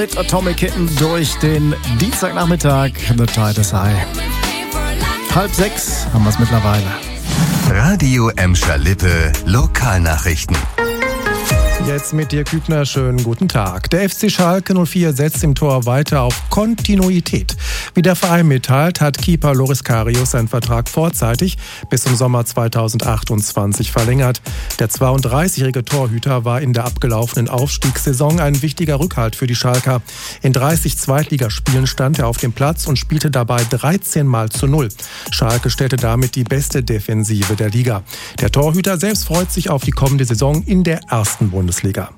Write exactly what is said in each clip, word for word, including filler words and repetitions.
Mit Atomic Kitten durch den Dienstagnachmittag. The Tide is High. Halb sechs haben wir es mittlerweile. Radio Emscher Lippe Lokalnachrichten. Jetzt mit dir, Kübner, schönen guten Tag. Der F C Schalke null vier setzt im Tor weiter auf Kontinuität. Wie der Verein mitteilt, hat Keeper Loris Karius seinen Vertrag vorzeitig bis zum Sommer zweitausendachtundzwanzig verlängert. Der zweiunddreißigjährige Torhüter war in der abgelaufenen Aufstiegssaison ein wichtiger Rückhalt für die Schalker. In dreißig Zweitligaspielen stand er auf dem Platz und spielte dabei dreizehn Mal zu null. Schalke stellte damit die beste Defensive der Liga. Der Torhüter selbst freut sich auf die kommende Saison in der ersten Bundesliga.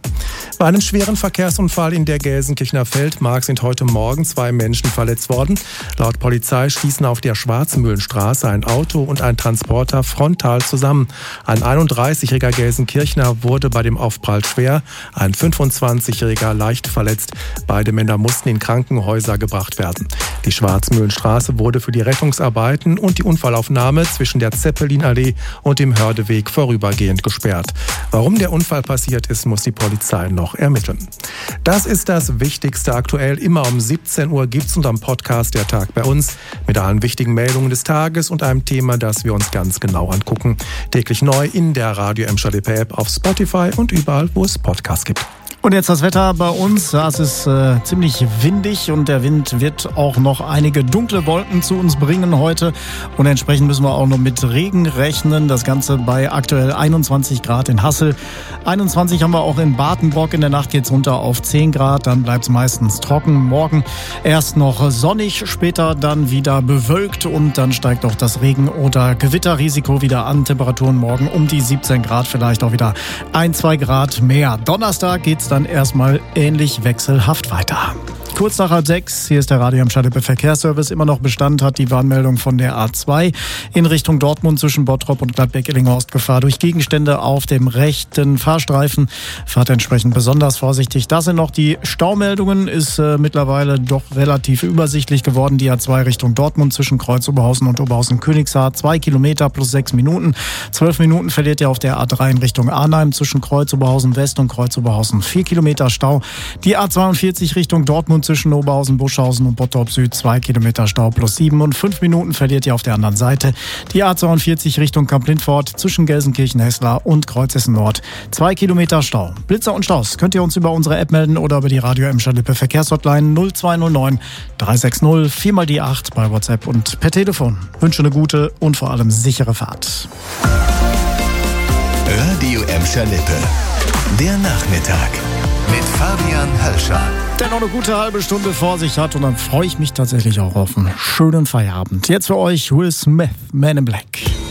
Bei einem schweren Verkehrsunfall in der Gelsenkirchener Feldmark sind heute Morgen zwei Menschen verletzt worden. Laut Polizei stießen auf der Schwarzmühlenstraße ein Auto und ein Transporter frontal zusammen. Ein einunddreißigjähriger Gelsenkirchener wurde bei dem Aufprall schwer, ein fünfundzwanzigjähriger leicht verletzt. Beide Männer mussten in Krankenhäuser gebracht werden. Die Schwarzmühlenstraße wurde für die Rettungsarbeiten und die Unfallaufnahme zwischen der Zeppelinallee und dem Hördeweg vorübergehend gesperrt. Warum der Unfall passiert ist, muss die Polizei noch ermitteln. Das ist das Wichtigste aktuell. Immer um siebzehn Uhr gibt es unterm Podcast Der Tag bei uns mit allen wichtigen Meldungen des Tages und einem Thema, das wir uns ganz genau angucken. Täglich neu in der Radio Emscher Lippe App, auf Spotify und überall, wo es Podcasts gibt. Und jetzt das Wetter bei uns. Ja, es ist äh, ziemlich windig und der Wind wird auch noch einige dunkle Wolken zu uns bringen heute. Und entsprechend müssen wir auch noch mit Regen rechnen. Das Ganze bei aktuell einundzwanzig Grad in Hassel. einundzwanzig haben wir auch in Badenbrock. In der Nacht geht's runter auf zehn Grad. Dann bleibt's meistens trocken. Morgen erst noch sonnig, später dann wieder bewölkt. Und dann steigt auch das Regen- oder Gewitterrisiko wieder an. Temperaturen morgen um die siebzehn Grad, vielleicht auch wieder ein, zwei Grad mehr. Donnerstag geht's dann erstmal ähnlich wechselhaft weiter. Kurz nach halb sechs, hier ist der Radio Emscher Lippe Verkehrsservice. Immer noch Bestand hat die Warnmeldung von der A zwei in Richtung Dortmund zwischen Bottrop und Gladbeck-Illinghorst. Gefahr durch Gegenstände auf dem rechten Fahrstreifen. Fahrt entsprechend besonders vorsichtig. Das sind noch die Staumeldungen. Ist äh, mittlerweile doch relativ übersichtlich geworden. Die A zwei Richtung Dortmund zwischen Kreuz Oberhausen und Oberhausen-Königshaar. Zwei Kilometer plus sechs Minuten. Zwölf Minuten verliert ihr auf der A drei in Richtung Arnheim zwischen Kreuz Oberhausen West und Kreuz Oberhausen. Vier Kilometer Stau. Die A zweiundvierzig Richtung Dortmund zwischen Oberhausen, Buschhausen und Bottrop Süd, zwei Kilometer Stau plus sieben und fünf Minuten verliert ihr auf der anderen Seite. Die A zweiundvierzig Richtung Kamp-Lindfort zwischen Gelsenkirchen-Hesslar und Kreuzhessen Nord, zwei Kilometer Stau. Blitzer und Staus könnt ihr uns über unsere App melden oder über die Radio Emscher Lippe Verkehrshotline null zwei null neun drei sechs null vier mal die acht bei WhatsApp und per Telefon. Wünsche eine gute und vor allem sichere Fahrt. Radio Emscher Lippe, der Nachmittag mit Fabian Hölscher. Der noch eine gute halbe Stunde vor sich hat und dann freue ich mich tatsächlich auch auf einen schönen Feierabend. Jetzt für euch Will Smith, Man in Black.